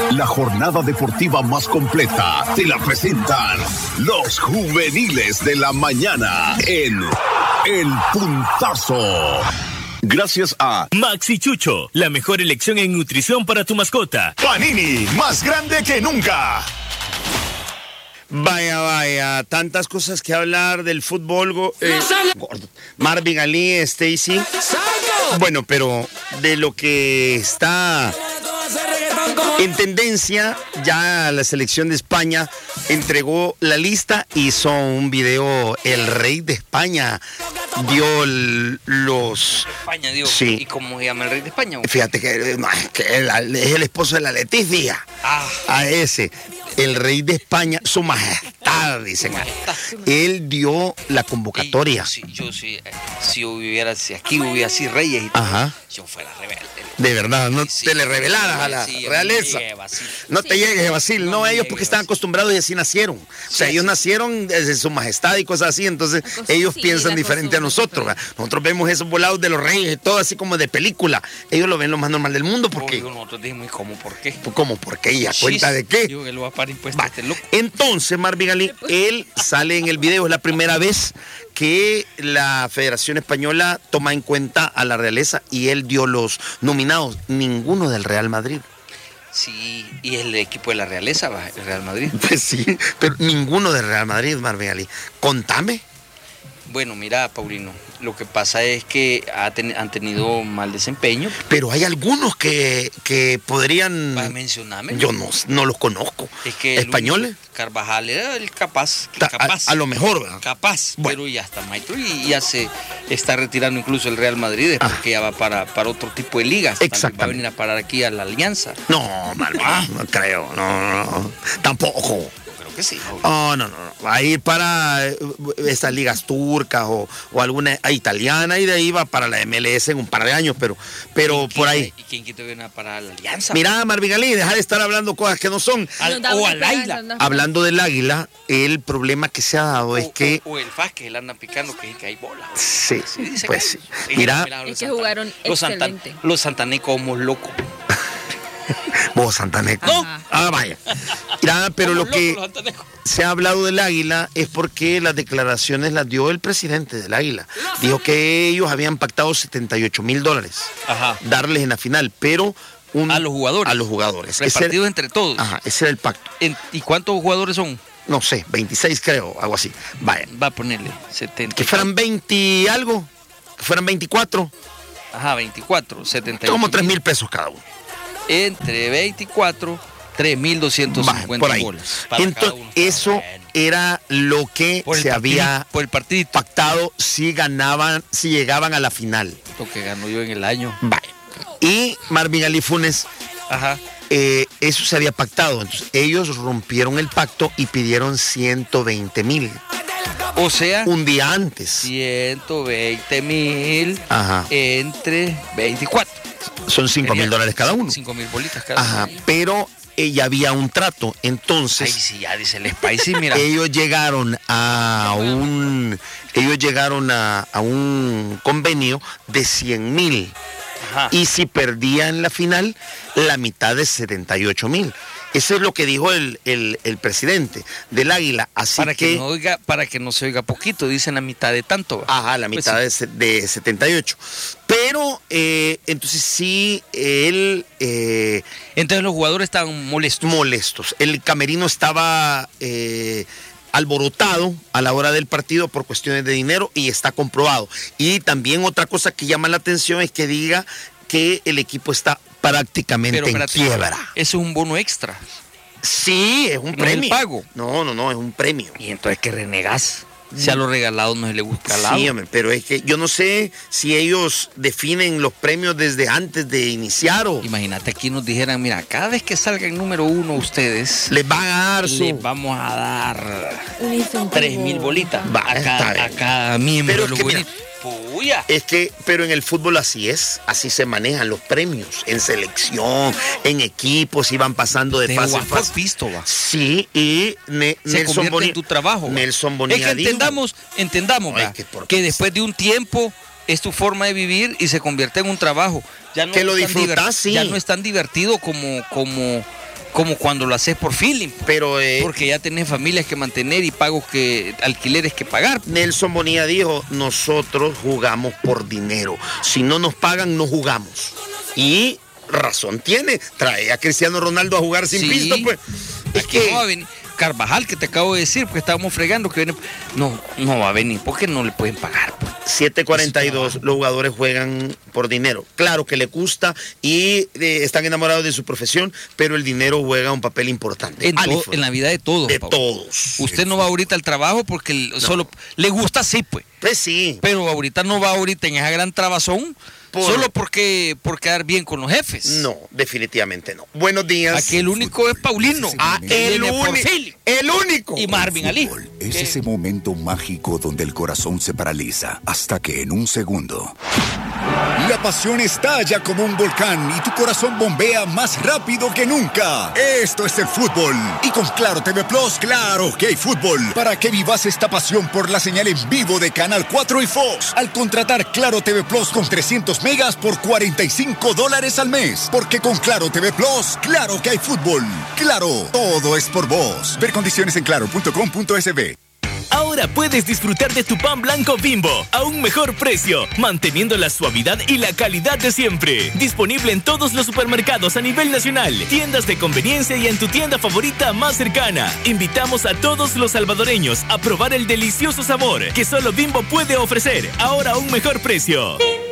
La jornada deportiva más completa te la presentan los juveniles de la mañana en El Puntazo. Gracias a Maxi Chucho, la mejor elección en nutrición para tu mascota. Panini, más grande que nunca. Vaya, tantas cosas que hablar del fútbol. Marvin Ali, Stacy. Bueno, pero de lo que está en tendencia, ya la selección de España entregó la lista, hizo un video, el rey de España dio los... España, digo, sí. ¿Y cómo se llama el rey de España? Fíjate que es el esposo de la Leticia. A ese, el rey de España, su majestad, dicen. Él dio la convocatoria. Si aquí hubiera así reyes y todo, yo fuera rebelde. De verdad, no te le revelaras a la realeza. No te llegues, Basil. No, ellos porque están acostumbrados y así nacieron. O sea, ellos nacieron desde su majestad y cosas así, entonces ellos piensan diferente a nosotros. Nosotros vemos esos volados de los reyes, todo así como de película. Ellos lo ven lo más normal del mundo porque... Nosotros dijimos, ¿cómo? ¿Por qué? ¿Cómo? ¿Por qué? ¿Y a cuenta de qué? Digo que lo va a pagar impuestos este loco. Entonces, Marvin Ali, él sale en el video, es la primera vez que la Federación Española toma en cuenta a la realeza y él dio los nominados, ninguno del Real Madrid. Sí, y el equipo de la realeza va, el Real Madrid. Pues sí, pero ninguno del Real Madrid, Marvin Ali. Contame. Bueno, mira, Paulino, lo que pasa es que han tenido mal desempeño. Pero hay algunos que podrían... ¿Vas a mencionarme? Yo no los conozco. Es que ¿españoles? Carvajal era el capaz. A lo mejor, ¿verdad? Capaz, bueno. Pero ya está maestro y ya se está retirando incluso el Real Madrid porque ya va para otro tipo de ligas. Exacto. Va a venir a parar aquí a la Alianza. No, Marvin, no creo, no, tampoco. Que sí. No. Va a ir para estas ligas turcas o alguna italiana y de ahí va para la MLS en un par de años, pero por ahí. ¿Y quién quita viene para la Alianza? Mira, Marvin Ali, deja de estar hablando cosas que no son. O al Águila. Hablando del Águila, el problema que se ha dado es que... O el FAS, que él anda picando, que hay bola. Sí, pues sí. Mira, es que jugaron excelente. Los santanecos somos locos. Vos, Santaneco. ¿No? Vaya. Mira, pero lo que se ha hablado del Águila es porque las declaraciones las dio el presidente del Águila. Dijo que ellos habían pactado $78,000 darles en la final, pero... a los jugadores. A los jugadores. Repartidos entre todos. Ese era el pacto. ¿Y cuántos jugadores son? No sé, 26 creo, algo así. Vaya. Va a ponerle 70. Que fueran 20 y algo, que fueran 24. 24, 70. Como $3,000 cada uno. Entre 24, 3,250 bolas. Entonces, eso era lo que se había por el partido pactado si llegaban a la final. Lo que ganó yo en el año. Vale. Y Marvin Ali Funes, eso se había pactado. Entonces, ellos rompieron el pacto y pidieron 120,000. O sea, un día antes. 120,000 entre 24. Son $5,000 cada uno. 5,000 bolitas cada uno. Pero ya había un trato. Entonces. Ay, sí, ya dice el Spicy, mira. Ellos llegaron a un convenio de 100,000. Y si perdían la final, la mitad de 78,000. Eso es lo que dijo el presidente del Águila. Así para que no se oiga poquito, dicen la mitad de tanto. La mitad de 78. Pero, entonces sí, entonces los jugadores estaban molestos. El camerino estaba alborotado a la hora del partido por cuestiones de dinero y está comprobado. Y también otra cosa que llama la atención es que diga que el equipo está prácticamente en quiebra. Eso es un bono extra. Sí, es un premio. ¿Es el pago? No, es un premio. ¿Y entonces qué renegás? Si a los regalados no se les gusta lado. Sí, hombre, pero es que yo no sé si ellos definen los premios desde antes de iniciar o... Imagínate aquí nos dijeran, mira, cada vez que salgan número 1 ustedes... Les vamos a dar 3,000 bolitas a cada miembro de los juvenil. Puya. Es que, pero en el fútbol así se manejan los premios, en selección, en equipos, iban pasando de fase en fase. Visto, va. Sí, y Nelson Bonilla, en tu trabajo. Nelson Bonilla. Es que entendamos que después de un tiempo es tu forma de vivir y se convierte en un trabajo. Ya no que lo disfrutas, sí. Ya no es tan divertido como como cuando lo haces por feeling. Pero, porque ya tenés familias que mantener y alquileres que pagar. Nelson Bonilla dijo, nosotros jugamos por dinero. Si no nos pagan, no jugamos. Y razón tiene. Trae a Cristiano Ronaldo a jugar sin pisto, pues. Es que no va a venir. Carvajal, que te acabo de decir, porque estábamos fregando que viene. No va a venir, porque no le pueden pagar. Pues. 7:42, los jugadores juegan por dinero. Claro que le gusta y están enamorados de su profesión, pero el dinero juega un papel importante. En la vida de todos. De todos. Usted no va ahorita al trabajo porque solo le gusta, sí, pues. Pues sí. Pero ahorita no va en esa gran trabazón. Solo por quedar bien con los jefes. No, definitivamente no. Buenos días. Aquí el único es Paulino. El único. Y Marvin Ali. Es ese momento mágico donde el corazón se paraliza hasta que en un segundo la pasión estalla como un volcán y tu corazón bombea más rápido que nunca. Esto es el fútbol. Y con Claro TV Plus, claro que hay fútbol. Para que vivas esta pasión por la señal en vivo de Canal 4 y Fox. Al contratar Claro TV Plus con 300 megas por $45 al mes. Porque con Claro TV Plus, claro que hay fútbol. Claro, todo es por vos. Ver condiciones en claro.com.sb. Ahora puedes disfrutar de tu pan blanco Bimbo a un mejor precio, manteniendo la suavidad y la calidad de siempre. Disponible en todos los supermercados a nivel nacional, tiendas de conveniencia y en tu tienda favorita más cercana. Invitamos a todos los salvadoreños a probar el delicioso sabor que solo Bimbo puede ofrecer, ahora a un mejor precio.